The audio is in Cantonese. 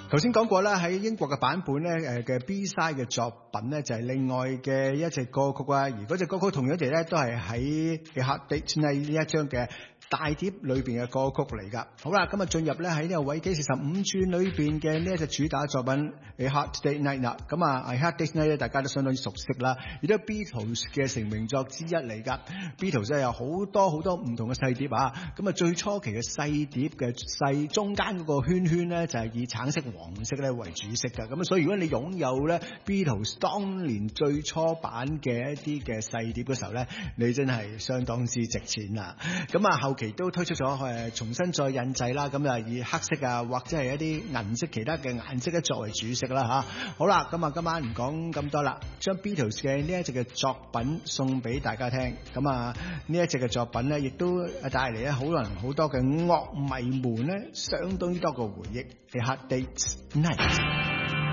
頭先講過啦，喺英國嘅版本咧，嘅 B-side 嘅作品咧就係另外嘅一隻歌曲啦，而嗰隻歌曲同樣地咧都係喺 A Hard Day's Night 呢一張嘅大碟裏邊嘅歌曲嚟噶。好啦，咁啊進入咧喺呢個維基45轉裏邊嘅呢一隻主打作品 A Hard Day's Night 啦。咁啊 A Hard Day's Night 咧大家都相當熟悉啦，亦都係 Beatles 嘅成名作之一嚟噶。Beatles 咧有好多好多唔同嘅細碟啊，咁啊最初期嘅細碟嘅細中間嗰個圈圈咧就係以橙色黃色咧為主色㗎，咁所以如果你擁有咧 Beatles 當年最初版嘅一啲嘅細碟嘅時候咧，你真係相當之值錢啦。咁啊後期都推出咗重新再印製啦，咁啊以黑色啊或者係一啲銀色其他嘅顏色咧作為主色啦嚇。好啦，咁啊今晚唔講咁多啦，將 Beatles 嘅呢一隻嘅作品送俾大家聽。咁啊呢一隻嘅作品咧，亦都帶嚟咧好多人好多嘅樂迷們咧相當之多個回憶。A Hard Day's Night。